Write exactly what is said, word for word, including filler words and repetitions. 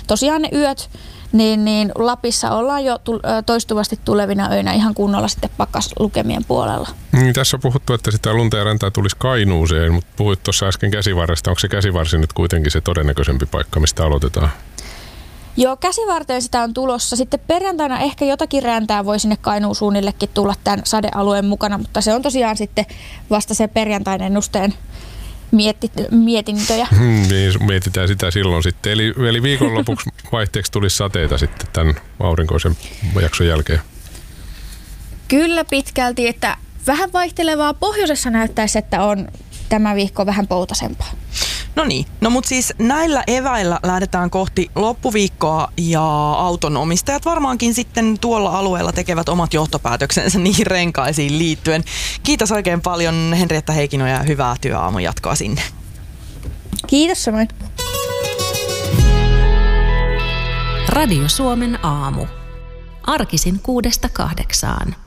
tosiaan ne yöt, niin, niin Lapissa ollaan jo toistuvasti tulevina öinä ihan kunnolla sitten pakkaslukemien puolella. Niin, tässä on puhuttu, että sitä lunta ja räntää tulisi Kainuuseen, mutta puhuit tuossa äsken Käsivarresta. Onko se Käsivarsi nyt kuitenkin se todennäköisempi paikka, mistä aloitetaan? Joo, Käsivarteen sitä on tulossa. Sitten perjantaina ehkä jotakin räntää voi sinne Kainuun suunnillekin tulla tämän sadealueen mukana, mutta se on tosiaan sitten vasta se perjantain ennusteen Mietit, mietintöjä. Hmm, niin, mietitään sitä silloin sitten. Eli, eli viikonlopuksi vaihteeksi tulisi sateita sitten tämän aurinkoisen jakson jälkeen. Kyllä pitkälti, että vähän vaihtelevaa. Pohjoisessa näyttäisi, että on tämä viikko vähän poutasempaa. No niin, no mutta siis näillä eväillä lähdetään kohti loppuviikkoa ja autonomistajat varmaankin sitten tuolla alueella tekevät omat johtopäätöksensä niihin renkaisiin liittyen. Kiitos oikein paljon Henrietta Heikkinen ja hyvää työaamun jatkoa sinne. Kiitos samoin. Radio Suomen aamu. Arkisin kuudesta kahdeksaan.